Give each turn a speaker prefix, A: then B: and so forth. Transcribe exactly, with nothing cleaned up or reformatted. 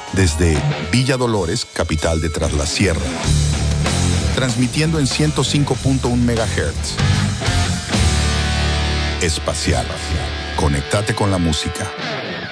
A: desde Villa Dolores, capital de Tras la Sierra. Transmitiendo en ciento cinco punto uno megahertz. Espacial. Conéctate con la música.